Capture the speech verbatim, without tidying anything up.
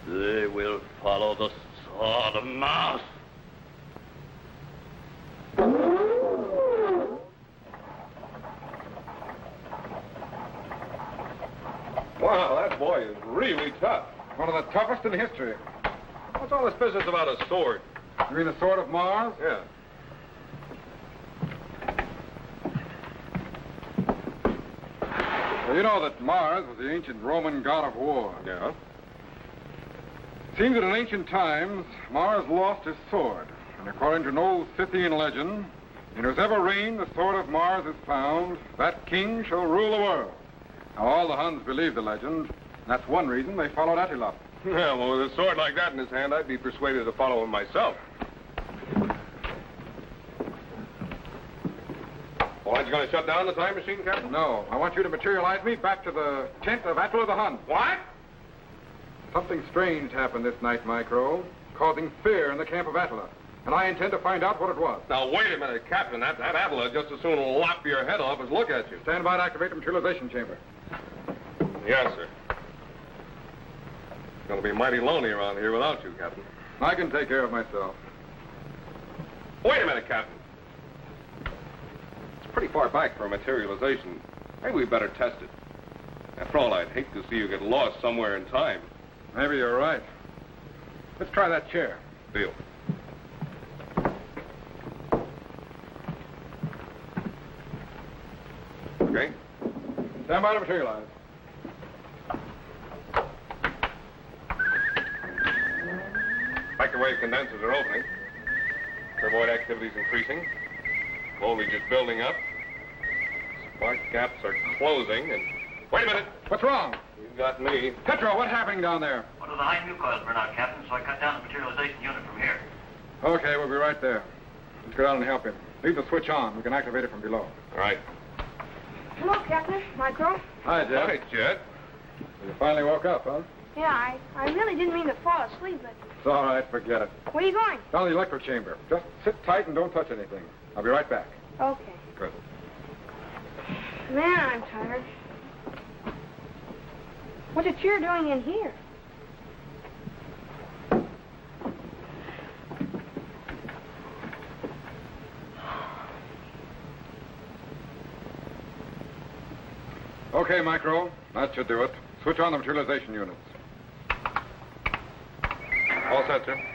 They will follow the sword of Mars. Wow, that boy is really tough. One of the toughest in history. What's all this business about a sword? You mean the sword of Mars? Yeah. Well, you know that Mars was the ancient Roman god of war. Yeah? It seems that in ancient times, Mars lost his sword. And according to an old Scythian legend, in whosever reign the sword of Mars is found, that king shall rule the world. Now, all the Huns believe the legend, and that's one reason they followed Attila. Yeah, well, with a sword like that in his hand, I'd be persuaded to follow him myself. Well, aren't you going to shut down the time machine, Captain? No, I want you to materialize me back to the tent of Attila the Hun. What? Something strange happened this night, Micro, causing fear in the camp of Attila. And I intend to find out what it was. Now, wait a minute, Captain. That, that Attila just as soon will lop your head off as look at you. Stand by to activate the materialization chamber. Yes, sir. It's going to be mighty lonely around here without you, Captain. I can take care of myself. Wait a minute, Captain. It's pretty far back for a materialization. Maybe we better test it. After all, I'd hate to see you get lost somewhere in time. Maybe you're right. Let's try that chair. Deal. Okay. Stand by to materialize. Microwave condensers are opening. Turboid activity's increasing. Voltage is building up. Spark gaps are closing, and... Wait a minute! What's wrong? You got me. Petro, what's happening down there? One of the high fuel coils burned out, Captain, so I cut down the materialization unit from here. Okay, we'll be right there. Let's go down and help him. Leave the switch on. We can activate it from below. All right. Hello, Captain. Micro. Hi, Jet. Hi, Jet. You finally woke up, huh? Yeah, I, I really didn't mean to fall asleep, but... It's all right. Forget it. Where are you going? Down to the electro chamber. Just sit tight and don't touch anything. I'll be right back. Okay. Good. Man, I'm tired. What's a chair doing in here? Okay, Micro. That should do it. Switch on the materialization units. All set, sir.